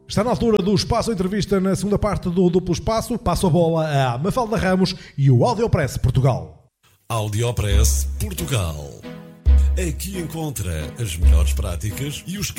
Está na altura do Espaço Entrevista na segunda parte do Duplo Espaço. Passo a bola a Mafalda Ramos e o Audiopress Portugal. Audiopress Portugal. Aqui encontra as melhores práticas e os